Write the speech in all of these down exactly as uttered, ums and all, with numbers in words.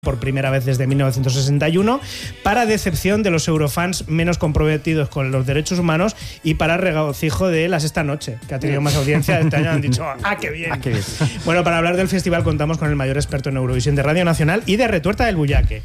por primera vez desde mil novecientos sesenta y uno, para decepción de los eurofans menos comprometidos con los derechos humanos y para regocijo de La Sexta Noche, que ha tenido más audiencia este año. Han dicho, ¡ah, qué bien! Ah, qué bien. Bueno, para hablar del festival contamos con el mayor experto en Eurovisión de Radio Nacional y de Retuerta del Bullaque.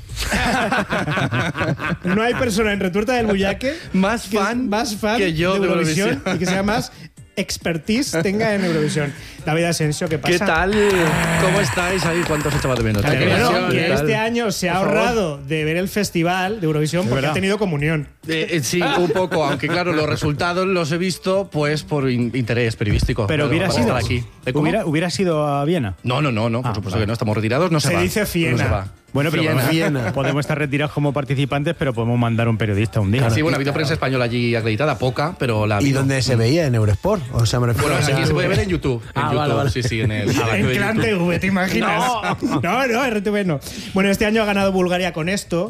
No hay persona en Retuerta del Bullaque más que fan, más fan que yo de de Eurovisión, Eurovisión y que sea más expertise tenga en Eurovisión. David Asensio, ¿qué pasa? ¿Qué tal? ¿Cómo estáis? Ahí, ¿cuántos echaba de menos? Claro, ¿Qué bueno, tal? que este año se ha ahorrado de ver el festival de Eurovisión porque verdad. ha tenido comunión. Eh, eh, sí, un poco, aunque claro, los resultados los he visto pues por in- interés periodístico. Pero Claro, hubiera para sido estar aquí. ¿Eh, cómo? ¿Hubiera, hubiera sido a Viena. No, no, no, no, por Ah, supuesto vale. que no, estamos retirados, no se, Se va. dice Fiena. No se va. Bueno, pero Fiena. podemos, podemos estar retirados como participantes, pero podemos mandar un periodista un día. Sí, bueno, ha habido prensa española allí acreditada, poca, pero la ha ¿Y habido. dónde se veía? ¿En Eurosport? O sea, me refiero Bueno, a- aquí se puede ver en YouTube. En Ah, YouTube, vale, vale. sí, sí, en el. En Clan T V, ¿te imaginas? No, no, no, R T V no. Bueno, este año ha ganado Bulgaria con esto.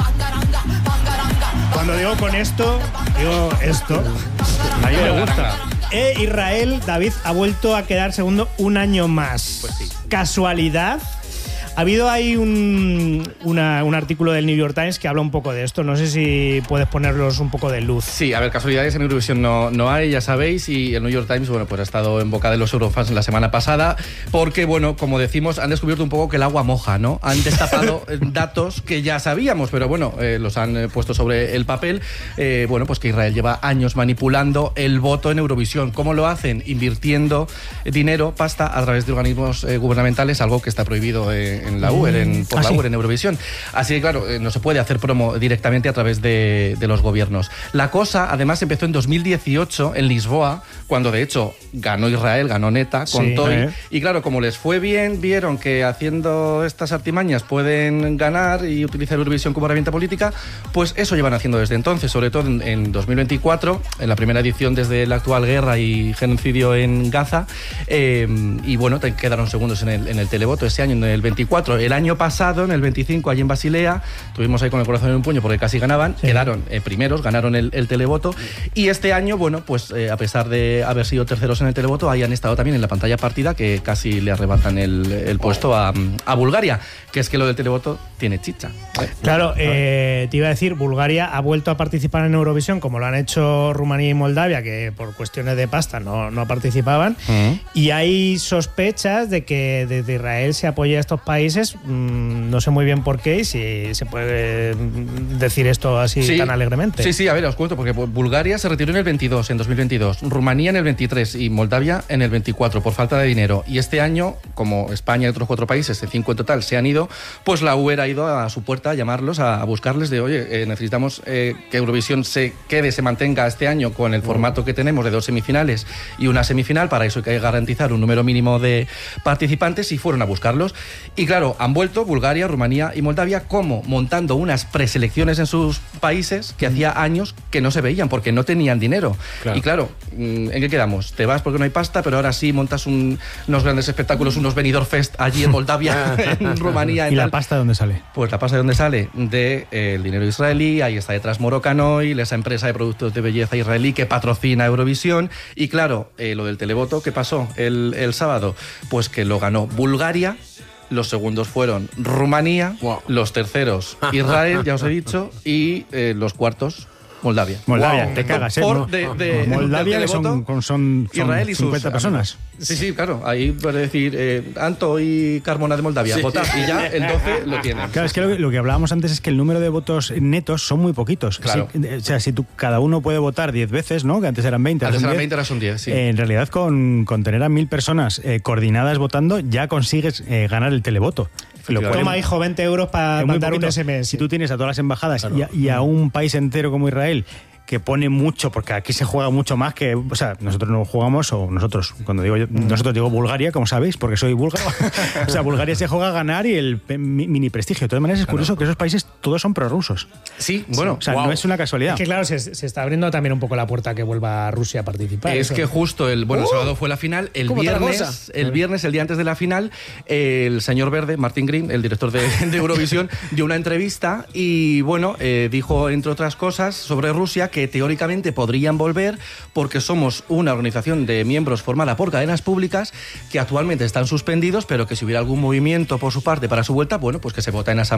Cuando digo con esto, digo esto. A mí me gusta. E Israel, David, ha vuelto a quedar segundo un año más. Pues sí. ¿Casualidad? Ha habido ahí un, una- un artículo del New York Times que habla un poco de esto. No sé si puedes ponerlos un poco de luz. Sí, a ver, casualidades en Eurovisión no, no hay, ya sabéis, y el New York Times, bueno, pues ha estado en boca de los eurofans la semana pasada, porque, bueno, como decimos, han descubierto un poco que el agua moja, ¿no? Han destapado eh, datos que ya sabíamos, pero bueno, eh, los han eh, puesto sobre el papel. Eh, bueno, pues que Israel lleva años manipulando el voto en Eurovisión. ¿Cómo lo hacen? Invirtiendo dinero, pasta, a través de organismos eh, gubernamentales, algo que está prohibido eh, en la U E R, en, por ¿Ah, la sí? U E R en Eurovisión. Así que, claro, eh, no se puede hacer promo directamente a través de, de los gobiernos. La cosa, además, empezó en dos mil dieciocho en Lisboa, cuando de hecho ganó Israel, ganó Neta, con Sí, Toy. eh. Y claro, como les fue bien, vieron que haciendo estas artimañas pueden ganar y utilizar Eurovisión como herramienta política, pues eso llevan haciendo desde entonces, sobre todo en, en dos mil veinticuatro, en la primera edición desde la actual guerra y genocidio en Gaza. Eh, y bueno, te quedaron segundos en el, en el televoto ese año, en el veinticuatro. El año pasado, en el veinticinco, allí en Basilea, tuvimos ahí con el corazón en un puño porque casi ganaban, Sí. quedaron eh, primeros, ganaron el, el televoto. Y este año, bueno, pues eh, a pesar de haber sido terceros en el televoto, ahí han estado también en la pantalla partida, que casi le arrebatan el, el puesto a, a Bulgaria, que es que lo del televoto tiene chicha. ¿eh? Claro, eh, te iba a decir, Bulgaria ha vuelto a participar en Eurovisión, como lo han hecho Rumanía y Moldavia, que por cuestiones de pasta no, no participaban. Mm. Y hay sospechas de que desde Israel se apoya a estos países. Mmm, no sé muy bien por qué y si se puede mm, decir esto así Sí. tan alegremente. Sí, sí, a ver, os cuento, porque Bulgaria se retiró en el veintidós, en dos mil veintidós, Rumanía en el veintitrés y Moldavia en el veinticuatro por falta de dinero. Y este año, como España y otros cuatro países, de cinco en total, se han ido, pues la U E R ha ido a su puerta a llamarlos, a, a buscarles de, oye, eh, necesitamos eh, que Eurovisión se quede, se mantenga este año con el formato que tenemos de dos semifinales y una semifinal. Para eso hay que garantizar un número mínimo de participantes y fueron a buscarlos. Y claro, han vuelto Bulgaria, Rumanía y Moldavia como montando unas preselecciones en sus países que hacía años que no se veían porque no tenían dinero. Claro. Y claro, ¿en qué quedamos? Te vas porque no hay pasta, pero ahora sí montas un- unos grandes espectáculos, unos Benidorm Fest allí en Moldavia, en Rumanía. en ¿Y la tal. pasta de dónde sale? Pues la pasta de dónde sale de eh, el dinero israelí, ahí está detrás Morocanoil, esa empresa de productos de belleza israelí que patrocina Eurovisión. Y claro, eh, lo del televoto, ¿qué pasó el, el sábado? Pues que lo ganó Bulgaria. Los segundos fueron Rumanía, Wow. los terceros Israel, ya os he dicho, y eh, los cuartos Moldavia. Moldavia, Wow. te cagas, ¿eh? Por Mo- de- de- Moldavia, del que son, televoto, con- son, son Israel y sus cincuenta personas. amigos. Sí, sí, claro. Ahí puede decir eh, Anto y Carmona de Moldavia, Sí. votad, y ya el doce lo tienen. Claro, es que lo, que lo que hablábamos antes es que el número de votos netos son muy poquitos. Claro. Si- o sea, si tú, cada uno puede votar diez veces, ¿no? Que antes eran veinte. ahora Antes son eran diez. veinte, ahora son diez, sí. Eh, en realidad, con, con tener a mil personas eh, coordinadas votando, ya consigues eh, ganar el televoto. Lo cual Toma, es- hijo, veinte euros para es muy mandar un poquito. S M S. Si tú tienes a todas las embajadas y, a, y a un país entero como Israel que pone mucho, porque aquí se juega mucho más que, o sea, nosotros no jugamos, o nosotros, cuando digo yo, nosotros digo Bulgaria, como sabéis, porque soy búlgaro. O sea, Bulgaria se juega a ganar y el pe- mi- mini prestigio. De todas maneras, es curioso que esos países todos son prorrusos. Sí, bueno. O sea, Wow. no es una casualidad. Es que claro, se, se está abriendo también un poco la puerta a que vuelva Rusia a participar. Es eso. que justo el bueno, el sábado fue la final, el ¿cómo otra viernes, cosa? el viernes, el día antes de la final, el señor Verde, Martin Green, el director de, de Eurovisión, dio una entrevista y bueno, eh, dijo entre otras cosas sobre Rusia que teóricamente podrían volver porque somos una organización de miembros formada por cadenas públicas que actualmente están suspendidos, pero que si hubiera algún movimiento por su parte para su vuelta, bueno, pues que se vota en asamblea